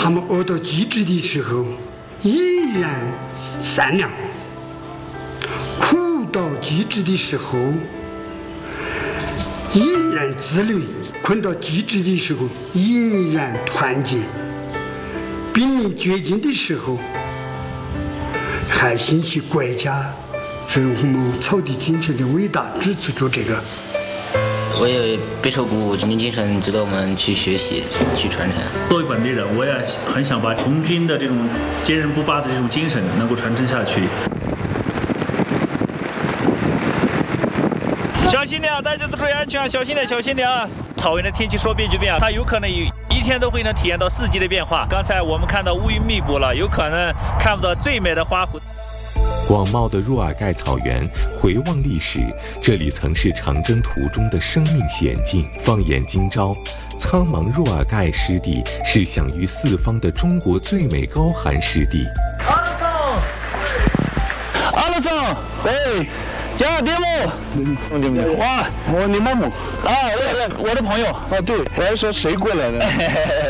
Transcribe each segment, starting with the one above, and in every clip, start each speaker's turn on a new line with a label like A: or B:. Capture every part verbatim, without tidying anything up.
A: 他们饿到极致的时候依然善良，苦到极致的时候依然自律，困到极致的时候依然团结，濒临绝境的时候还心系国家，这是我们草地精神的伟大之处。做这个
B: 我也备受鼓舞，红军精神值得我们去学习、去传承。
C: 作为本地人，我也很想把红军的这种坚韧不拔的这种精神能够传承下去。
D: 小心点啊！大家都注意安全啊！小心点，小心点啊！草原的天气说变就变啊，它有可能一一天都会能体验到四季的变化。刚才我们看到乌云密布了，有可能看不到最美的花湖。
E: 广袤的若尔盖草原，回望历史，这里曾是长征途中的生命险境。放眼今朝，苍茫若尔盖湿地是享誉四方的中国最美高寒湿地。
D: 阿拉桑，
F: 阿拉桑，喂。呀，爹母，爹母，哇，我你妈母啊，我的朋友啊，对，我还说谁过来了？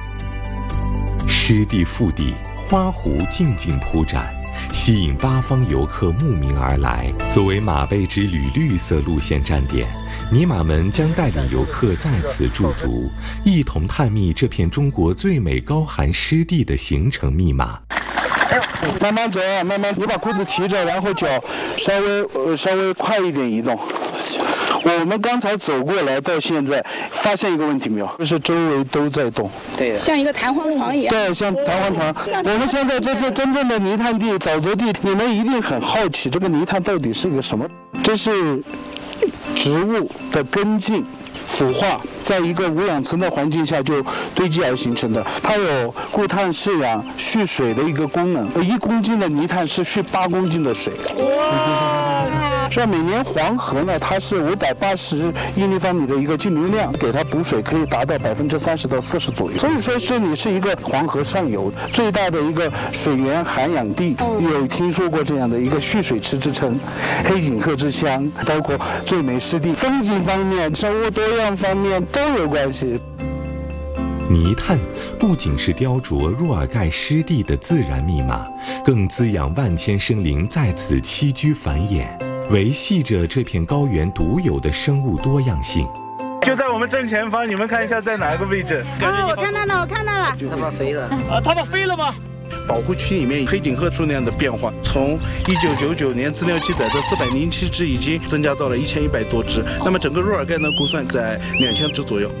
E: 湿地腹地，花湖静静铺展，吸引八方游客慕名而来。作为马背之旅绿色路线站点，尼玛们将带领游客在此驻足，一同探秘这片中国最美高寒湿地的形成密码。
F: 慢慢走，慢慢，你把裤子提着，然后脚稍微呃稍微快一点移动。我们刚才走过来到现在，发现一个问题没有？就是周围都在动，
B: 对，
G: 像一个弹簧床一样。
F: 对，像弹簧床。我们现在这这真正的泥炭地、沼泽地，你们一定很好奇，这个泥炭到底是个什么？这是植物的根茎腐化，在一个无氧层的环境下就堆积而形成的。它有固碳释氧、蓄水的一个功能。一公斤的泥炭是蓄八公斤的水。说每年黄河呢，它是五百八十亿立方米的一个净流量，给它补水可以达到百分之三十到四十左右。所以说这里是一个黄河上游最大的一个水源涵养地，有听说过这样的一个蓄水池之称，黑颈鹤之乡，包括最美湿地，风景方面、生物多样方面都有关系。
E: 泥炭不仅是雕琢若尔盖湿地的自然密码，更滋养万千生灵在此栖居繁衍，维系着这片高原独有的生物多样性。
F: 就在我们正前方，你们看一下在哪个位置？
G: 啊，我看到了，我看到了。
B: 它们飞了
D: 啊！它们飞了吗？
F: 保护区里面黑颈鹤数量的变化，从一九九九年资料记载的四百零七只，已经增加到了一千一百多只。那么整个若尔盖呢，估算在两千只左右。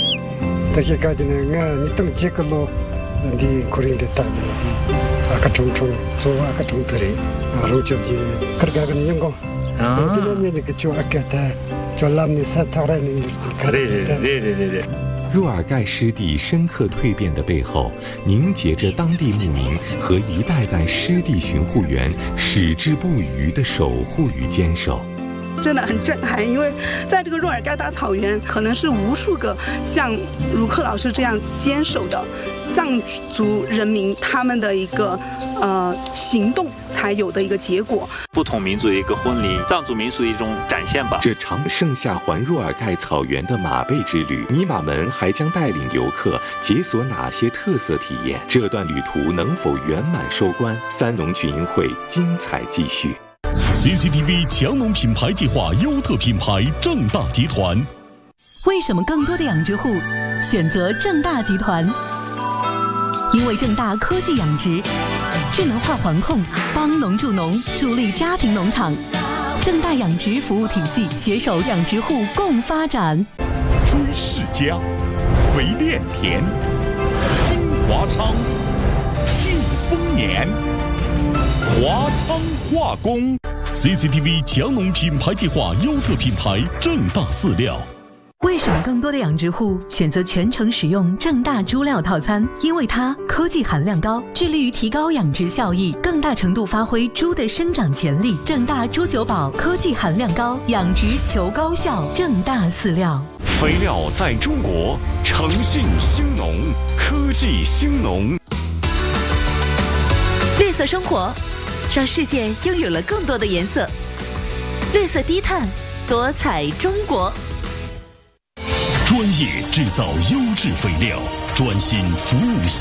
A: 여기까지는 이동 지글로 네 고린데 따지 아까 총총 저 아까 총들이 아로점지 그렇게 하는 연구 어디는 이제 저 아까다 졸람니 사타라는
D: 그래 그래 그래 그래
E: 若尔盖湿地深刻蜕变的背后，凝结着当地牧民和一代代湿地巡护员矢志不渝的守护与坚守。
G: 真的很震撼，因为在这个若尔盖大草原，可能是无数个像如克老师这样坚守的藏族人民他们的一个呃行动才有的一个结果。
D: 不同民族的一个婚礼，藏族民俗的一种展现吧。
E: 这场盛夏环若尔盖草原的马背之旅，尼玛们还将带领游客解锁哪些特色体验？这段旅途能否圆满收官？三农群英会精彩继续。
H: C C T V 强农品牌计划优特品牌正大集团。
I: 为什么更多的养殖户选择正大集团？因为正大科技养殖，智能化环控，帮农助农，助力家庭农场。正大养殖服务体系携手养殖户共发展。
H: 朱世家，肥炼田，金华昌，庆丰年，华昌化工。C C T V 强农品牌计划优特品牌正大饲料。
I: 为什么更多的养殖户选择全程使用正大猪料套餐？因为它科技含量高，致力于提高养殖效益，更大程度发挥猪的生长潜力。正大猪九宝科技含量高，养殖求高效。正大饲料，
H: 肥料在中国，诚信兴农，科技兴农。
J: 绿色生活，让世界拥有了更多的颜色。绿色低碳，多彩中国。
H: 专业制造优质肥料，专心服务。